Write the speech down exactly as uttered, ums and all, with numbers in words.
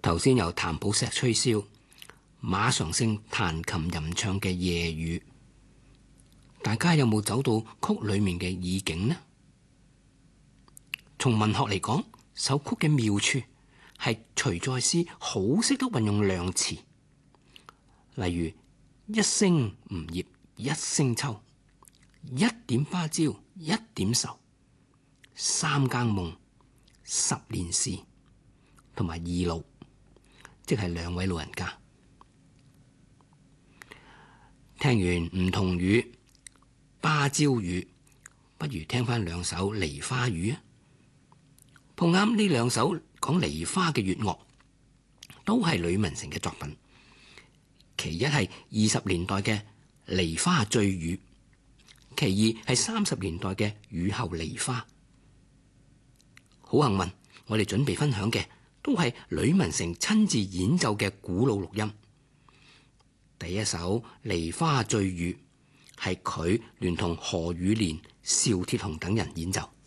頭先由譚寶石吹簫，馬常勝彈琴吟唱嘅夜雨，大家有冇走到曲裏面嘅意境呢？從文學嚟講，首曲嘅妙處係徐再思好識得運用量詞，例如一聲梧葉一聲秋，一點芭蕉一點愁，三更夢十年事，同埋二老，即係兩位老人家。聽完梧桐雨、芭蕉雨，不如聽翻兩首梨花雨啊！碰啱呢兩首講梨花嘅粵樂，都係呂文成嘅作品。其一係二十年代嘅梨花醉雨，其二係三十年代嘅雨後梨花。好幸運，我哋準備分享嘅都係呂文成親自演奏嘅古老錄音。第一首梨花醉雨係佢聯同何宇蓮、邵鐵雄等人演奏。